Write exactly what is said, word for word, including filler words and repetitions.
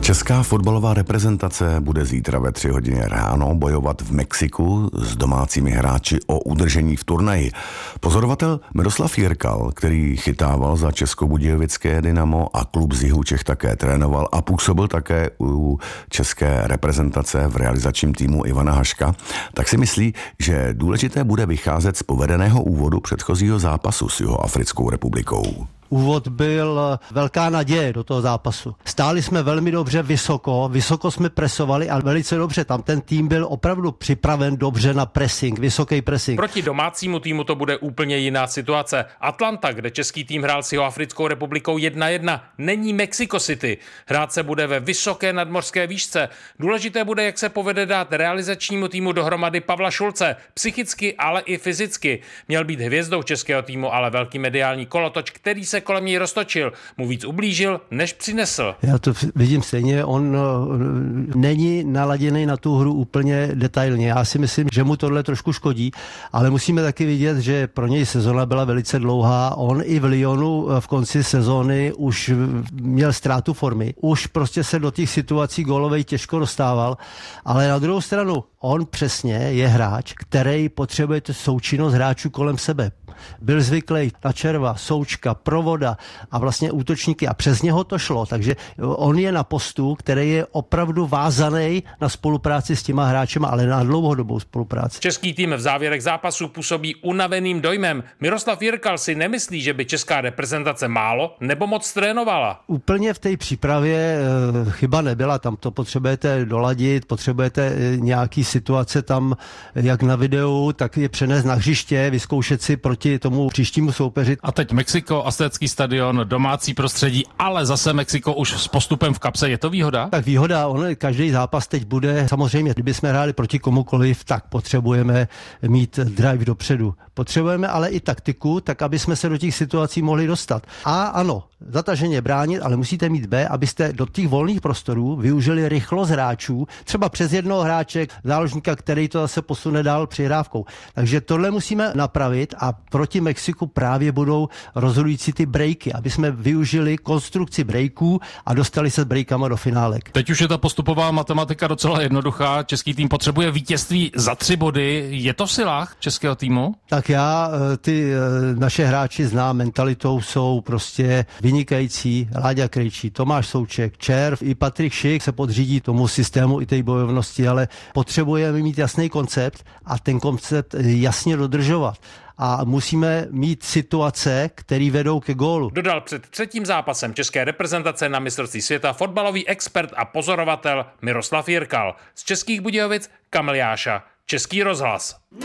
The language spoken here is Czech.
Česká fotbalová reprezentace bude zítra ve tři hodiny ráno bojovat v Mexiku s domácími hráči o udržení v turnaji. Pozorovatel Miroslav Jirkal, který chytával za Českobudějovické Dynamo a klub z jihu Čech také trénoval a působil také u české reprezentace v realizačním týmu Ivana Haška, tak si myslí, že důležité bude vycházet z povedeného úvodu předchozího zápasu s Jihoafrickou republikou. Úvod byl velká naděje do toho zápasu. Stáli jsme velmi dobře vysoko, vysoko jsme presovali a velice dobře. Tam ten tým byl opravdu připraven dobře na pressing, vysoký pressing. Proti domácímu týmu to bude úplně jiná situace. Atlanta, kde český tým hrál s Jihoafrickou republikou jedna jedna, není Mexico City. Hrát se bude ve vysoké nadmořské výšce. Důležité bude, jak se povede dát realizačnímu týmu dohromady Pavla Šulce. Psychicky, ale i fyzicky. Měl být hvězdou českého týmu, ale velký mediální kolotoč, který se kolem něj roztočil, mu víc ublížil, než přinesl. Já to vidím stejně, on není naladěný na tu hru úplně detailně. Já si myslím, že mu tohle trošku škodí, ale musíme taky vidět, že pro něj sezona byla velice dlouhá. On i v Lyonu v konci sezóny už měl ztrátu formy. Už prostě se do těch situací gólovej těžko dostával, ale na druhou stranu on přesně je hráč, který potřebuje součinnost hráčů kolem sebe. Byl zvyklý na Červa, Součka, Provoda a vlastně útočníky a přes něho to šlo, takže on je na postu, který je opravdu vázaný na spolupráci s těma hráčema, ale na dlouhodobou spolupráci. Český tým v závěrech zápasu působí unaveným dojmem. Miroslav Jirkal si nemyslí, že by česká reprezentace málo nebo moc trénovala. Úplně v té přípravě chyba nebyla, tam to potřebujete doladit, potřebujete nějaký situace tam, jak na videu, tak je přenést na hřiště, vyzkoušet si proti tomu příštímu soupeři. A teď Mexiko, Aztécký stadion, domácí prostředí, ale zase Mexiko už s postupem v kapse. Je to výhoda? Tak výhoda, on každý zápas teď bude, samozřejmě, kdyby jsme hráli proti komukoliv, tak potřebujeme mít drive dopředu. Potřebujeme ale i taktiku, tak aby jsme se do těch situací mohli dostat. A ano, zataženě bránit, ale musíte mít B, abyste do těch volných prostorů využili rychlost hráčů, třeba přes jednoho hráče, záložníka, který to zase posune dál přihrávkou. Takže tohle musíme napravit a proti Mexiku právě budou rozhodující ty breaky, aby jsme využili konstrukci breaků a dostali se s breakama do finálek. Teď už je ta postupová matematika docela jednoduchá. Český tým potřebuje vítězství za tři body. Je to v silách českého týmu? Tak já ty naše hráči znám, mentalitou jsou prostě vynikající. Láďa Krejčí, Tomáš Souček, Červ i Patrik Šik se podřídí tomu systému i té bojovnosti, ale potřebujeme mít jasný koncept a ten koncept jasně dodržovat. A musíme mít situace, které vedou ke gólu. Dodal před třetím zápasem české reprezentace na mistrovství světa fotbalový expert a pozorovatel Miroslav Jirkal. Z Českých Budějovic Kamil Jáša, Český rozhlas.